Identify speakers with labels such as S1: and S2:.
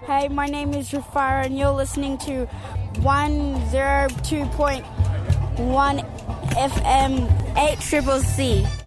S1: Hey, my name is Rufara, and you're listening to 102.1 FM 8 Triple C.